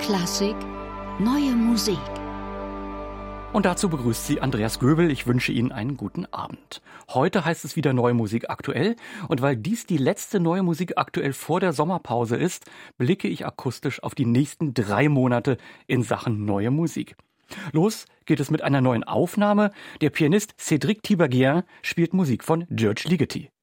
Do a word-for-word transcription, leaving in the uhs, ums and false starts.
Klassik, neue Musik. Und dazu begrüßt Sie Andreas Göbel. Ich wünsche Ihnen einen guten Abend. Heute heißt es wieder Neue Musik aktuell. Und weil dies die letzte Neue Musik aktuell vor der Sommerpause ist, blicke ich akustisch auf die nächsten drei Monate in Sachen Neue Musik. Los geht es mit einer neuen Aufnahme. Der Pianist Cédric Tiberghien spielt Musik von György Ligeti.